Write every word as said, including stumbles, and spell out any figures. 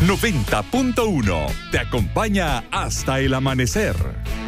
noventa punto uno te acompaña hasta el amanecer.